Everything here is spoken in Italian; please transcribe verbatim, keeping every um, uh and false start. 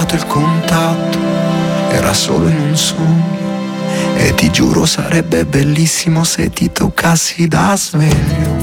perduto il contatto, era solo in un sogno. E ti giuro sarebbe bellissimo se ti toccassi da sveglio.